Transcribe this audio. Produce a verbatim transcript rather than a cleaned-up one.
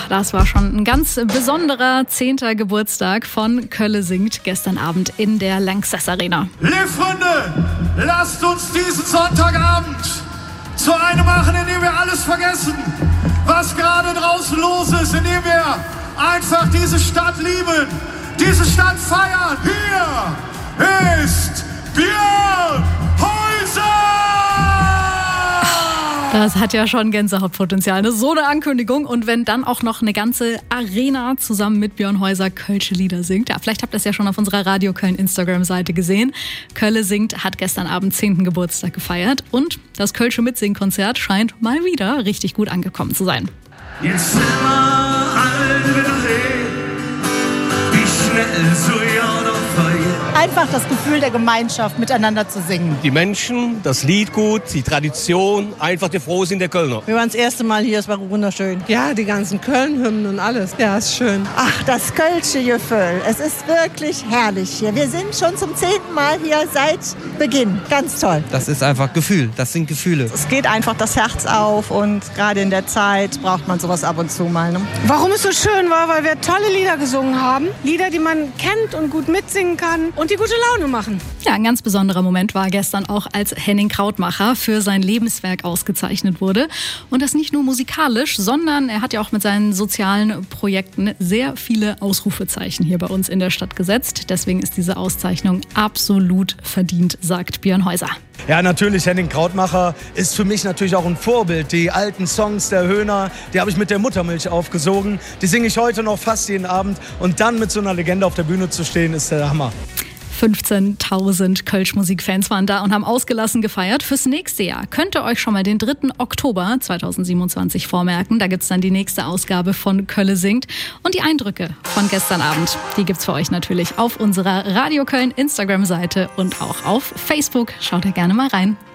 das war schon ein ganz besonderer zehnter Geburtstag von Kölle singt gestern Abend in der Lanxess Arena. Liebe Freunde, lasst uns diesen Sonntagabend zu einem machen, in dem wir alles vergessen, was gerade draußen los ist, indem wir einfach diese Stadt lieben, diese Stadt feiern. Hier ist Björn Häuser! Das hat ja schon Gänsehautpotenzial, ne? So eine Ankündigung. Und wenn dann auch noch eine ganze Arena zusammen mit Björn Häuser kölsche Lieder singt. Ja, vielleicht habt ihr es ja schon auf unserer Radio Köln Instagram-Seite gesehen. Kölle singt hat gestern Abend zehnten Geburtstag gefeiert. Und das kölsche Mitsingkonzert scheint mal wieder richtig gut angekommen zu sein. Jetzt will man alle wieder sehen, wie schnell so ja noch vergeht. Einfach das Gefühl der Gemeinschaft, miteinander zu singen. Die Menschen, das Lied gut, die Tradition, einfach die Frohsinn der Kölner. Wir waren das erste Mal hier, es war wunderschön. Ja, die ganzen Köln-Hymnen und alles. Ja, ist schön. Ach, das kölsche Gefühl. Es ist wirklich herrlich hier. Wir sind schon zum zehnten Mal hier seit Beginn. Ganz toll. Das ist einfach Gefühl. Das sind Gefühle. Es geht einfach das Herz auf und gerade in der Zeit braucht man sowas ab und zu mal. Ne? Warum es so schön war, weil wir tolle Lieder gesungen haben. Lieder, die man kennt und gut mitsingen kann und die gute Laune machen. Ja, ein ganz besonderer Moment war gestern auch, als Henning Krautmacher für sein Lebenswerk ausgezeichnet wurde. Und das nicht nur musikalisch, sondern er hat ja auch mit seinen sozialen Projekten sehr viele Ausrufezeichen hier bei uns in der Stadt gesetzt. Deswegen ist diese Auszeichnung absolut verdient, sagt Björn Häuser. Ja, natürlich, Henning Krautmacher ist für mich natürlich auch ein Vorbild. Die alten Songs der Höhner, die habe ich mit der Muttermilch aufgesogen. Die singe ich heute noch fast jeden Abend. Und dann mit so einer Legende auf der Bühne zu stehen, ist der Hammer. fünfzehntausend Kölsch-Musikfans waren da und haben ausgelassen gefeiert. Fürs nächste Jahr könnt ihr euch schon mal den dritten Oktober zweitausendsiebenundzwanzig vormerken. Da gibt's dann die nächste Ausgabe von Kölle singt. Und die Eindrücke von gestern Abend, die gibt's für euch natürlich auf unserer Radio Köln Instagram-Seite und auch auf Facebook. Schaut da gerne mal rein.